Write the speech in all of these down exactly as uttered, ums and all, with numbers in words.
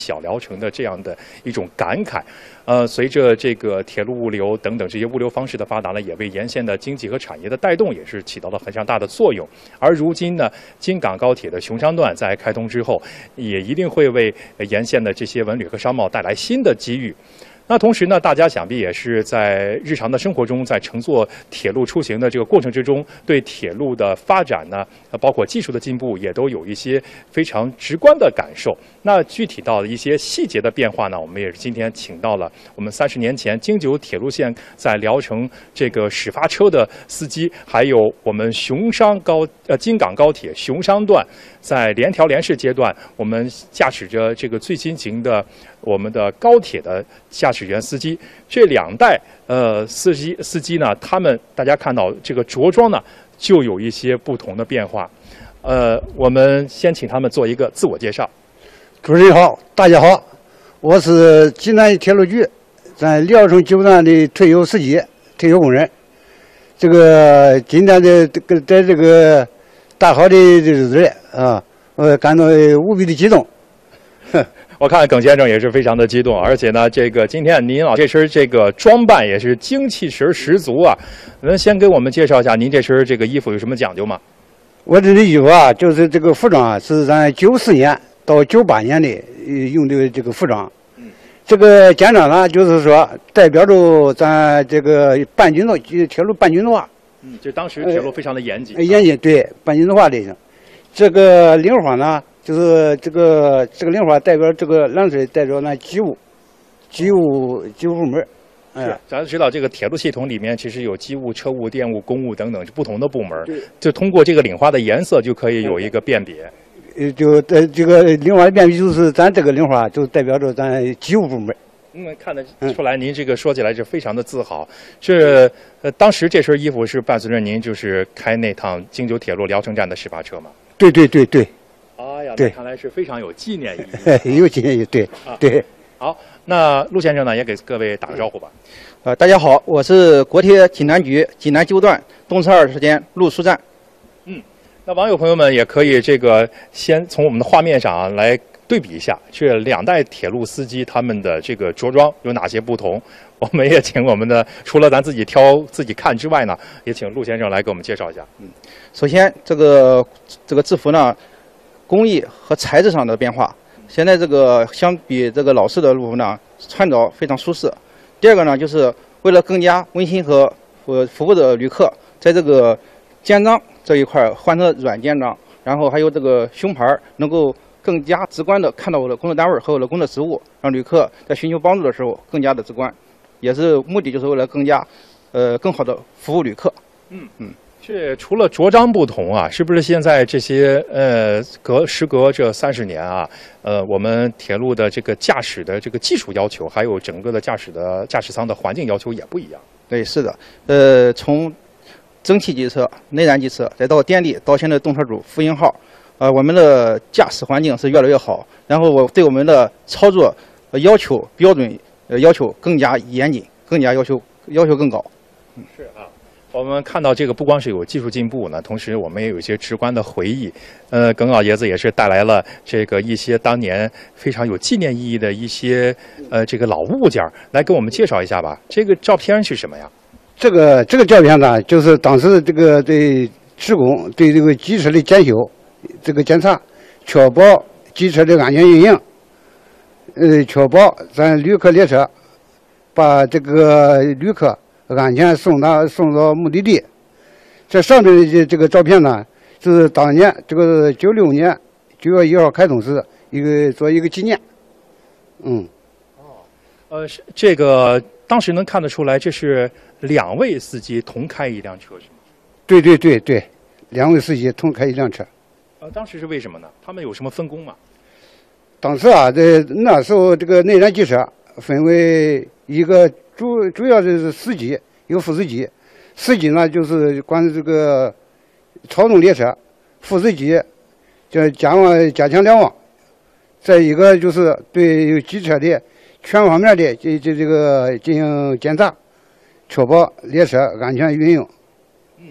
小聊城的这样的一种感慨。呃，随着这个铁路物流等等这些物流方式的发达呢，也为沿线的经济和产业的带动也是起到了非常大的作用。而如今呢，京港高铁的熊山段在开通之后，也一定会为沿线的这些文旅和商贸带来新的机遇。那同时呢，大家想必也是在日常的生活中，在乘坐铁路出行的这个过程之中，对铁路的发展呢，包括技术的进步，也都有一些非常直观的感受。那具体到一些细节的变化呢，我们也是今天请到了我们三十年前京九铁路线在聊城这个始发车的司机，还有我们熊山高呃京港高铁熊山段在联调联试阶段，我们驾驶着这个最新型的我们的高铁的驾驶员司机，这两代呃司机司机呢，他们大家看到这个着装呢，就有一些不同的变化。呃，我们先请他们做一个自我介绍。 主持人好，大家好，我是济南铁路局在聊城九段的退休司机、退休工人。这个今天的这个在这个大好的日子里啊，我感到无比的激动。 我看耿先生也是非常的激动，而且呢，这个今天您啊这身这个装扮也是精气神十足啊。能先给我们介绍一下您这身这个衣服有什么讲究吗？ 我这的衣服啊，就是这个服装啊，是咱九四年到九八年的用的这个服装。嗯，这个肩章呢，就是说代表着咱这个半军的铁路半军的话。 嗯，就当时铁路非常的严谨。 呃、严谨，对，半军的话类型。这个领花呢，就是这个这个领花代表这个蓝色代表咱机务，机务机务部门。 是，咱知道这个铁路系统里面其实有机务、车务、电务、公务等等不同的部门，就通过这个领花的颜色就可以有一个辨别。 呃，就呃这个领花的辨别就是咱这个领花就代表着咱机务部门。 嗯，看得出来您这个说起来是非常的自豪。是呃，当时这身衣服是伴随着您就是开那趟京九铁路聊城站的始发车吗？ 对对对对。 哎呀， 对， 看来是非常有纪念意义。有纪念意义，对、啊、对。 好，那陆先生呢，也给各位打个招呼吧。 呃，大家好，我是国铁济南局济南九段东侧二车间陆苏站。 嗯，那网友朋友们也可以这个先从我们的画面上啊来对比一下这两代铁路司机他们的这个着装有哪些不同。我们也请我们的除了咱自己挑自己看之外呢，也请陆先生来给我们介绍一下。 嗯，首先这个这个制服呢，工艺和材质上的变化。现在这个相比这个老式的路服呢，穿着非常舒适。第二个呢，就是为了更加温馨和呃服务的旅客，在这个肩章这一块换成软肩章，然后还有这个胸牌能够更加直观的看到我的工作单位和我的工作职务，让旅客在寻求帮助的时候更加的直观，也是目的就是为了更加呃更好的服务旅客。 嗯嗯。这除了着装不同啊，是不是现在这些呃隔时隔这三十年啊，呃我们铁路的这个驾驶的这个技术要求，还有整个的驾驶的驾驶舱的环境要求也不一样？ 对，是的，呃从蒸汽机车、内燃机车，再到电力，到现在动车组、复兴号，呃我们的驾驶环境是越来越好，然后我对我们的操作要求标准呃要求更加严谨，更加要求要求更高。 嗯，是啊。我们看到这个不光是有技术进步呢，同时我们也有一些直观的回忆。呃，耿老爷子也是带来了这个一些当年非常有纪念意义的一些呃这个老物件，来给我们介绍一下吧。这个照片是什么呀？ 这个这个照片呢，就是当时这个对职工对这个机车的检修、这个检查，确保机车的安全运营，呃，确保咱旅客列车把这个旅客安全送到送到目的地。这上面的这个照片呢，是当年这个九六年九月一号开通时一个做一个纪念。嗯， 哦，呃，是这个当时能看得出来，这是两位司机同开一辆车是吗？ 对对对对，两位司机同开一辆车。 呃，当时是为什么呢？他们有什么分工吗？ 当时啊，这那时候这个内燃机车分为一个主主要的是司机，一个副司机。司机呢就是管这个操纵列车，副司机就加往加强联网。再一个就是对机车的全方面的这这这个进行检查，确保列车安全运营。 嗯，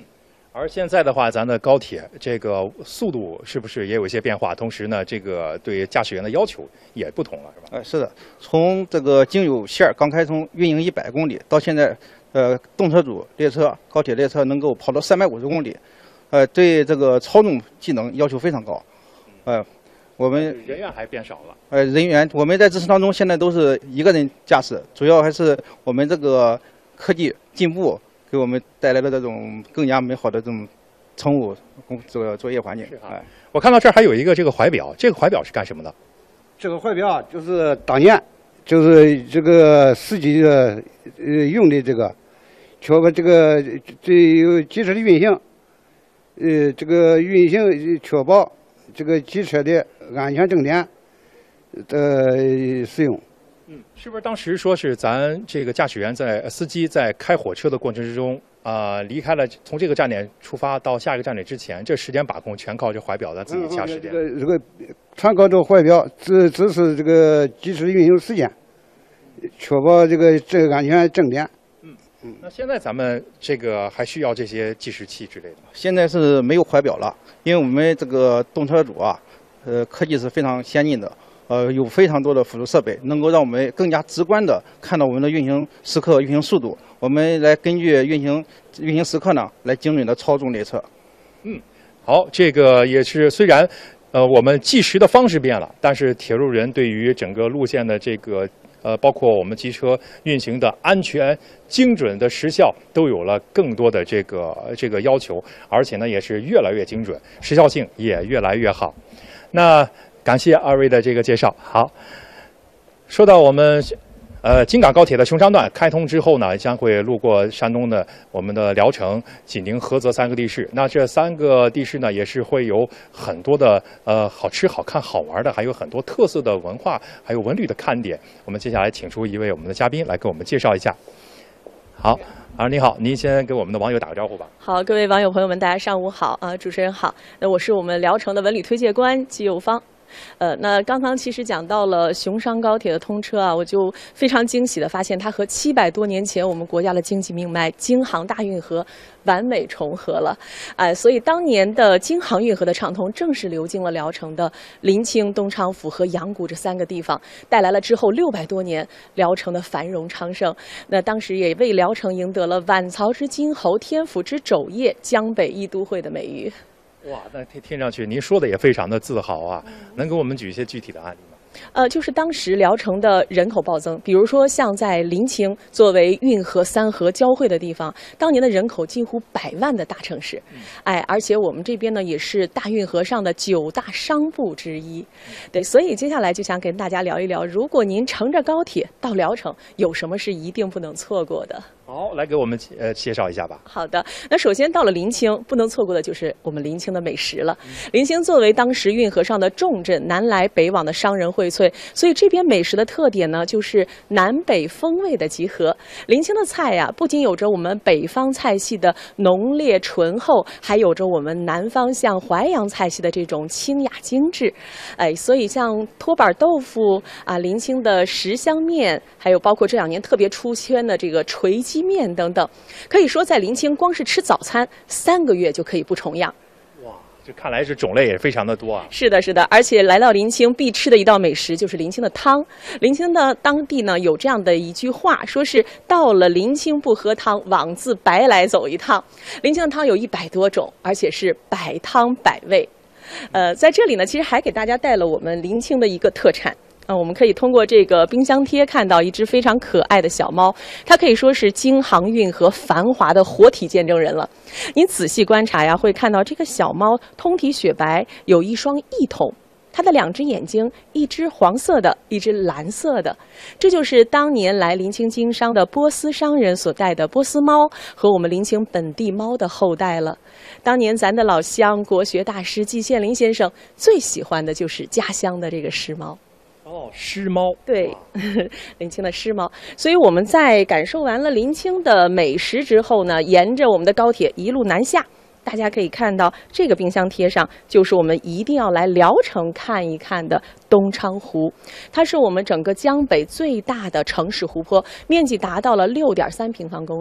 而现在的话，咱的高铁这个速度是不是也有一些变化？同时呢，这个对驾驶员的要求也不同了，是吧？ 哎，是的，从这个经有线儿刚开通运营一百公里，到现在，呃，动车组列车、高铁列车能够跑到三百五十公里，呃，对这个操纵技能要求非常高，呃，我们人员还变少了。 呃，人员我们在这次当中现在都是一个人驾驶，主要还是我们这个科技进步给我们带来了这种更加美好的这种乘务工这个作业环境。哎， 我看到这儿还有一个这个怀表，这个怀表是干什么的？ 这个怀表就是当年就是这个司机的呃用的这个，确保这个这有机车的运行，呃，这个运行确保这个机车的安全正点的使用。 嗯，是不是当时说是咱这个驾驶员在司机在开火车的过程之中啊、呃，离开了从这个站点出发到下一个站点之前，这时间把控全靠这怀表的自己掐时间。 这个这个全靠这个怀表指指示这个机车运行时间，确保这个这个安全正点。 嗯嗯。那现在咱们这个还需要这些计时器之类的吗？ 现在是没有怀表了，因为我们这个动车组啊，呃，科技是非常先进的。呃，有非常多的辅助设备，能够让我们更加直观的看到我们的运行时刻、运行速度。我们来根据运行运行时刻呢，来精准的操纵列车。 嗯，好，这个也是虽然，呃，我们计时的方式变了，但是铁路人对于整个路线的这个呃，包括我们机车运行的安全、精准的时效，都有了更多的这个这个要求，而且呢，也是越来越精准，时效性也越来越好。那感谢二位的这个介绍。好，说到我们呃京港高铁的熊山段开通之后呢，将会路过山东的我们的聊城、济宁、菏泽三个地市。那这三个地市呢，也是会有很多的呃好吃、好看、好玩的，还有很多特色的文化，还有文旅的看点。我们接下来请出一位我们的嘉宾来给我们介绍一下。好。啊，你好，您先给我们的网友打个招呼吧。 好，各位网友朋友们，大家上午好啊，主持人好。那我是我们聊城的文旅推介官季佑芳。呃，那刚刚其实讲到了熊商高铁的通车啊，我就非常惊喜的发现，它和七百多年前我们国家的经济命脉京杭大运河完美重合了，哎、呃，所以当年的京杭运河的畅通，正是流经了聊城的临清、东昌府和阳谷这三个地方，带来了之后六百多年聊城的繁荣昌盛。那当时也为聊城赢得了晚曹之金侯、天府之肘腋、江北一都会的美誉。 哇，那听听上去您说的也非常的自豪啊，能给我们举一些具体的案例吗？ 呃，就是当时聊城的人口暴增，比如说像在临清作为运河三河交汇的地方，当年的人口近乎百万的大城市，哎，而且我们这边呢也是大运河上的九大商埠之一，对，所以接下来就想跟大家聊一聊，如果您乘着高铁到聊城，有什么是一定不能错过的？ 好，来给我们呃介绍一下吧。 好的，那首先到了临清，不能错过的就是我们临清的美食了。临清作为当时运河上的重镇，南来北往的商人荟萃，所以这边美食的特点呢，就是南北风味的集合。临清的菜呀、啊，不仅有着我们北方菜系的浓烈醇厚，还有着我们南方像淮扬菜系的这种清雅精致。哎，所以像托板豆腐啊，临清的十香面，还有包括这两年特别出圈的这个锤鸡面等等，可以说在临清光是吃早餐三个月就可以不重样。 哇，这看来是种类也非常的多啊。 是的，是的，而且来到临清必吃的一道美食就是临清的汤。临清的当地呢有这样的一句话，说是到了临清不喝汤，枉自白来走一趟。临清的汤有一百多种，而且是百汤百味。呃，在这里呢，其实还给大家带了我们临清的一个特产。啊，我们可以通过这个冰箱贴看到一只非常可爱的小猫，它可以说是京杭运河繁华的活体见证人了。您仔细观察呀，会看到这个小猫通体雪白，有一双异瞳。它的两只眼睛，一只黄色的，一只蓝色的，这就是当年来临清经商的波斯商人所带的波斯猫和我们临清本地猫的后代了。当年咱的老乡国学大师季羡林先生最喜欢的就是家乡的这个狮猫。 哦，狮猫， 对，临清的狮猫。所以我们在感受完了临清的美食之后呢，沿着我们的高铁一路南下，大家可以看到这个冰箱贴上就是我们一定要来聊城看一看的东昌湖。它是我们整个江北最大的城市湖泊，面积达到了六点三平方公里。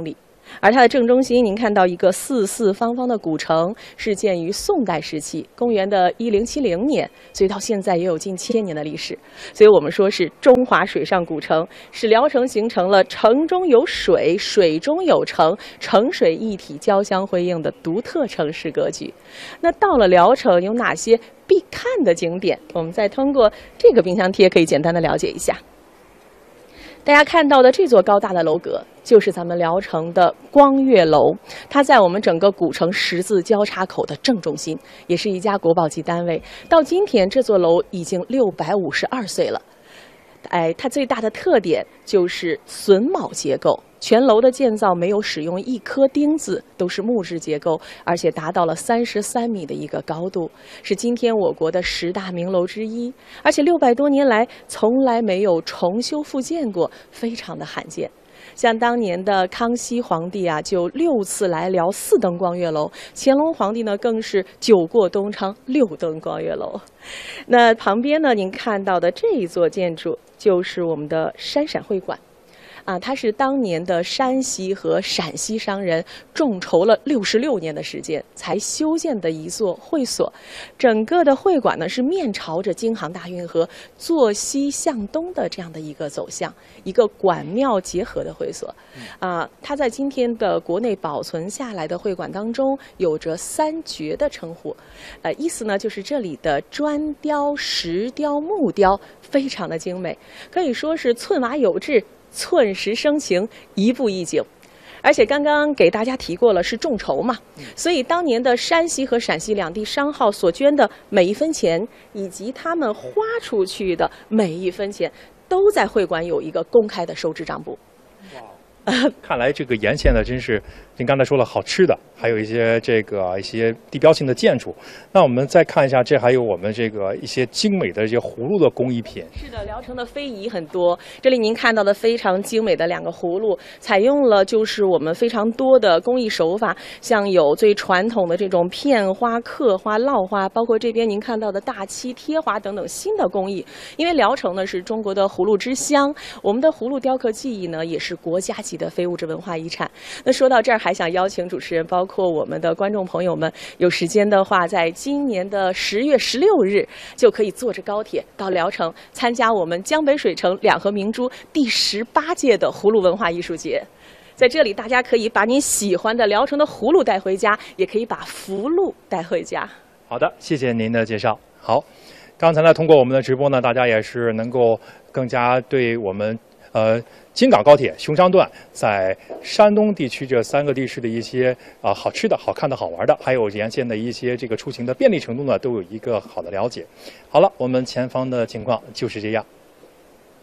而它的正中心，您看到一个四四方方的古城，是建于宋代时期，公元的一零七零年，所以到现在也有近千年的历史。所以我们说是中华水上古城，使聊城形成了城中有水，水中有城，城水一体，交相辉映的独特城市格局。那到了聊城，有哪些必看的景点？我们再通过这个冰箱贴可以简单的了解一下。大家看到的这座高大的楼阁，就是咱们聊城的光悦楼，它在我们整个古城十字交叉口的正中心，也是一家国宝级单位。到今天，这座楼已经六百五十二岁了。哎，它最大的特点就是榫卯结构，全楼的建造没有使用一颗钉子，都是木质结构，而且达到了三十三米的一个高度，是今天我国的十大名楼之一。而且六百多年来从来没有重修复建过，非常的罕见。像当年的康熙皇帝啊，就六次来聊四登光悦楼；乾隆皇帝呢，更是九过东昌六登光悦楼。那旁边呢，您看到的这一座建筑就是我们的山陕会馆。啊，它是当年的山西和陕西商人众筹了六十六年的时间才修建的一座会所。整个的会馆呢是面朝着京杭大运河，坐西向东的这样的一个走向，一个馆庙结合的会所。啊，它在今天的国内保存下来的会馆当中，有着三绝的称呼。呃，意思呢就是这里的砖雕、石雕、木雕非常的精美，可以说是寸瓦有致，寸石生情，一步一景。而且刚刚给大家提过了，是众筹嘛，所以当年的山西和陕西两地商号所捐的每一分钱，以及他们花出去的每一分钱，都在会馆有一个公开的收支账簿。 看来这个沿线呢，真是您刚才说了好吃的，还有一些这个一些地标性的建筑。那我们再看一下，这还有我们这个一些精美的这些葫芦的工艺品。 是的，聊城的非遗很多。这里您看到的非常精美的两个葫芦，采用了就是我们非常多的工艺手法，像有最传统的这种片花、刻花、烙花，包括这边您看到的大漆贴花等等新的工艺。因为聊城呢是中国的葫芦之乡，我们的葫芦雕刻技艺呢也是国家级的非物质文化遗产。那说到这儿，还想邀请主持人，包括我们的观众朋友们，有时间的话，在今年的十月十六日就可以坐着高铁到聊城参加我们江北水城两河明珠第十八届的葫芦文化艺术节。在这里，大家可以把你喜欢的聊城的葫芦带回家，也可以把福禄带回家。 好的，谢谢您的介绍。好，刚才呢，通过我们的直播呢，大家也是能够更加对我们呃。京港高铁熊山段在山东地区这三个地市的一些啊、呃、好吃的、好看的、好玩的，还有沿线的一些这个出行的便利程度呢，都有一个好的了解。好了，我们前方的情况就是这样。